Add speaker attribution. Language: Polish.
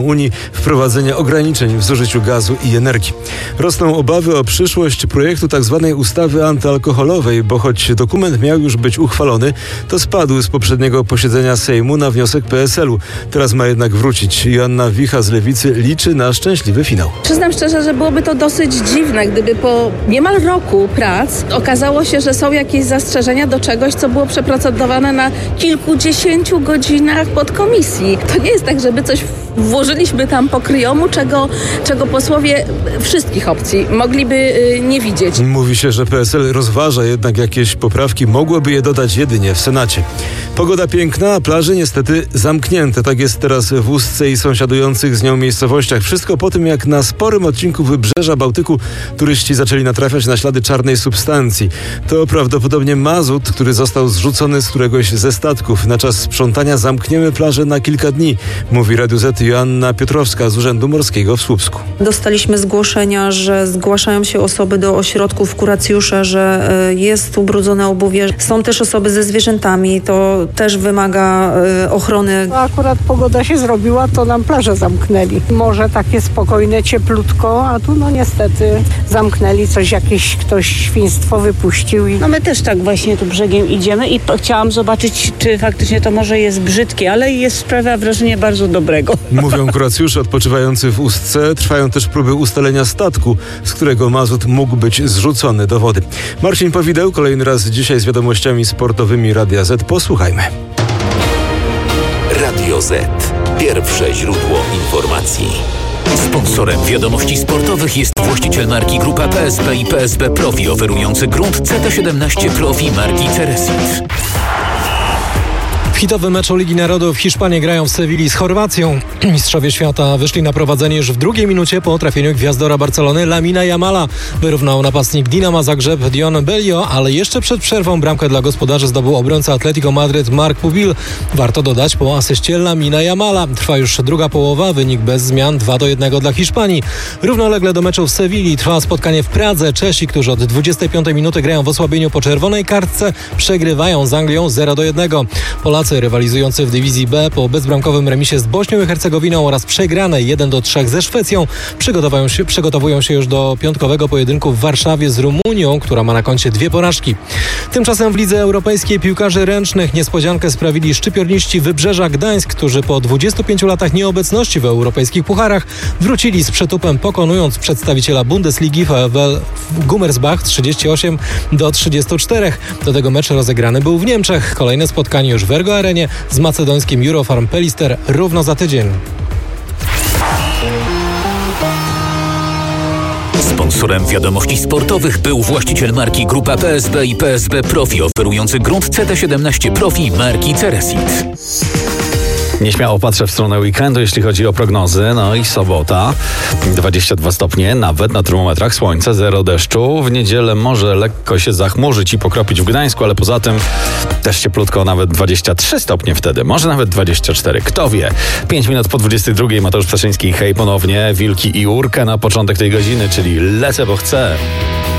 Speaker 1: Unii wprowadzenia ograniczeń w zużyciu gazu i energii. Rosną obawy o przyszłość projektu tzw. ustawy antyalkoholowej, bo choć dokument miał już być uchwalony, to spadł z poprzedniego posiedzenia Sejmu na wniosek PSL-u. Teraz ma jednak wrócić. Joanna Wicha z Lewicy liczy na szczęśliwy finał.
Speaker 2: Przyznam szczerze, że byłoby to dosyć dziwne, gdyby po niemal roku prac okazało się, że są jakieś zastrzeżenia do czegoś, co było przeprocedowane na kilkudziesięciu godzinach podkomisji. To nie jest tak, żeby coś włożyliśmy tam po kryjomu, czego posłowie wszystkich opcji mogliby nie widzieć.
Speaker 1: Mówi się, że PSL rozważa jednak jakieś poprawki, mogłoby je dodać jedynie w Senacie. Pogoda piękna, a plaże niestety zamknięte. Tak jest teraz w Ustce i sąsiadujących z nią miejscowościach. Wszystko po tym, jak na sporym odcinku wybrzeża Bałtyku turyści zaczęli natrafiać na ślady czarnej substancji. To prawdopodobnie mazut, który został zrzucony z któregoś ze statków. Na czas sprzątania zamkniemy plażę na kilka dni, mówi Radiu Z Joanna Piotrowska z Urzędu Morskiego w Słupsku.
Speaker 3: Dostaliśmy zgłoszenia, że zgłaszają się osoby do ośrodków kuracjusze, że jest ubrudzone obuwie. Są też osoby ze zwierzętami, to też wymaga ochrony.
Speaker 4: Akurat pogoda się zrobiła, to nam plażę zamknęli. Morze takie spokojne, cieplutko, a tu niestety zamknęli coś, ktoś świństwo wypuścił.
Speaker 5: My też tak właśnie tu brzegiem idziemy i chciałam zobaczyć, czy faktycznie to morze jest brzydkie, ale sprawia wrażenie bardzo dobrego.
Speaker 1: Mówią kuracjusze odpoczywający w Ustce. Trwają też próby ustalenia statku, z którego mazut mógł być zrzucony do wody. Marcin Powideł kolejny raz dzisiaj z wiadomościami sportowymi Radia Z. Posłuchajmy.
Speaker 6: Radio Z. Pierwsze źródło informacji. Sponsorem wiadomości sportowych jest właściciel marki Grupa PSB i PSB Profi, oferujący grunt CT17 Profi marki Ceresit.
Speaker 7: W hitowym meczu Ligi Narodów Hiszpanie grają w Sewilli z Chorwacją. Mistrzowie świata wyszli na prowadzenie już w drugiej minucie po trafieniu gwiazdora Barcelony Lamina Yamala. Wyrównał napastnik Dinama Zagrzeb Dion Belio, ale jeszcze przed przerwą bramkę dla gospodarzy zdobył obrońca Atletico Madryt Marc Pubil. Warto dodać, po asyście Lamina Yamala trwa już druga połowa, wynik bez zmian 2-1 dla Hiszpanii. Równolegle do meczu w Sewilli trwa spotkanie w Pradze. Czesi, którzy od 25 minuty grają w osłabieniu po czerwonej kartce, przegrywają z Anglią 0-1. Polacy rywalizujący w dywizji B po bezbramkowym remisie z Bośnią i Hercegowiną oraz przegranej 1-3 ze Szwecją przygotowują się już do piątkowego pojedynku w Warszawie z Rumunią, która ma na koncie 2 porażki. Tymczasem w Lidze Europejskiej piłkarzy ręcznych niespodziankę sprawili szczypiorniści Wybrzeża Gdańsk, którzy po 25 latach nieobecności w europejskich pucharach wrócili z przytupem, pokonując przedstawiciela Bundesligi VfL Gummersbach 38-34. Do tego mecz rozegrany był w Niemczech. Kolejne spotkanie już w Ergo Arenie z macedońskim Eurofarm Pelister równo za tydzień.
Speaker 6: Sponsorem wiadomości sportowych był właściciel marki Grupa PSB i PSB Profi, oferujący grunt CT17 Profi marki Ceresit.
Speaker 8: Nieśmiało patrzę w stronę weekendu, jeśli chodzi o prognozy. I sobota, 22 stopnie, nawet na termometrach, słońce, 0 deszczu. W niedzielę może lekko się zachmurzyć i pokropić w Gdańsku, ale poza tym też cieplutko, nawet 23 stopnie wtedy, może nawet 24, kto wie. 5 minut po 22, Mateusz Ptaszyński, hej ponownie, Wilki i Urkę na początek tej godziny, czyli lecę, bo chcę.